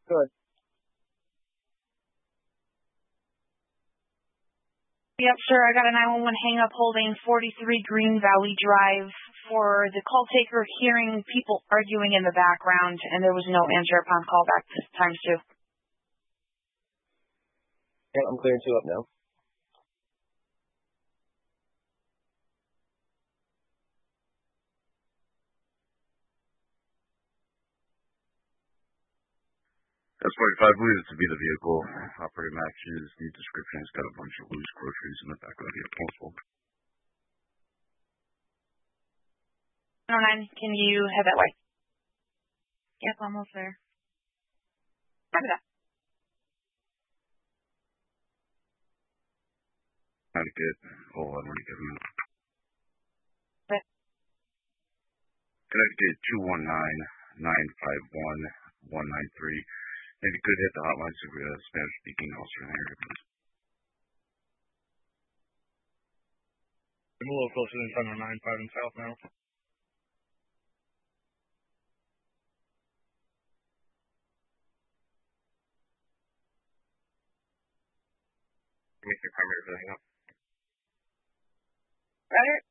Good. Yep, sir. I got a 911 hang-up holding 43 Green Valley Drive for the call taker hearing people arguing in the background, and there was no answer upon callback times 2. Yeah, I'm clearing 2 up now. That's 45 believes to be the vehicle. Operator matches the description. It's got a bunch of loose groceries in the back of the vehicle. 9, can you head that way? Yep, almost there. Copy that. Connecticut. Oh, I'm already giving it. Okay. Connecticut 219-951-193. If you could hit the hotline, so we have a Spanish-speaking officer in there. I'm a little closer than 1095 in South now. Make your primary for the hang up. Roger.